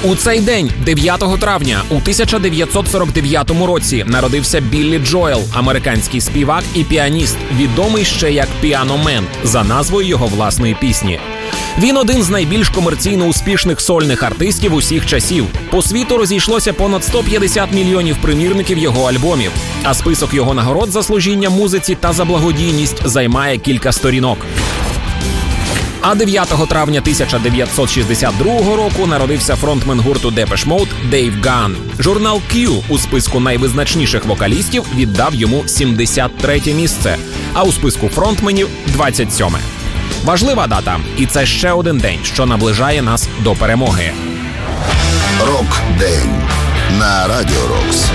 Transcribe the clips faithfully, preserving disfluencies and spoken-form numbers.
У цей день, дев'ятого травня, у тисяча дев'ятсот сорок дев'ятому році, народився Біллі Джоел, американський співак і піаніст, відомий ще як «Piano Man» за назвою його власної пісні. Він один з найбільш комерційно успішних сольних артистів усіх часів. По світу розійшлося понад сто п'ятдесят мільйонів примірників його альбомів, а список його нагород за служіння музиці та за благодійність займає кілька сторінок. А дев'ятого травня тисяча дев'ятсот шістдесят другого року народився фронтмен гурту Depeche Mode Дейв Ганн. Журнал Q у списку найвизначніших вокалістів віддав йому сімдесят третє місце, а у списку фронтменів – двадцять сьоме. Важлива дата, і це ще один день, що наближає нас до перемоги. Рок-день на Радіо Рокс.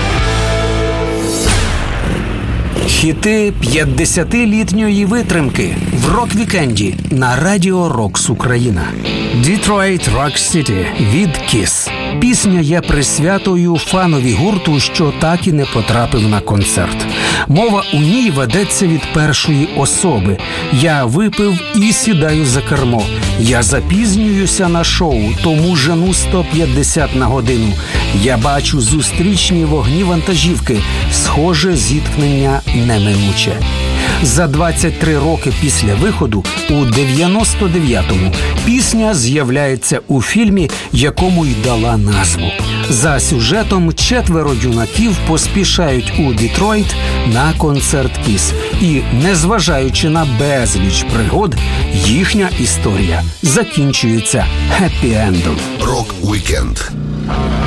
Хіти п'ятдесятилітньої витримки в рок-вікенді на Радіо Рокс Україна. Detroit Rock City від Kiss. Пісня є присвятою фанові гурту, що так і не потрапив на концерт. Мова у ній ведеться від першої особи. Я випив і сідаю за кермо. Я запізнююся на шоу, тому жену сто п'ятдесят на годину. Я бачу зустрічні вогні вантажівки. Схоже, зіткнення неминуче. За двадцять три роки після виходу, у дев'яносто дев'ятому, пісня з'являється у фільмі, якому й дала назву. За сюжетом четверо юнаків поспішають у Детройт на концерт Kiss. І, незважаючи на безліч пригод, їхня історія закінчується хеппі-ендом. Рок-вікенд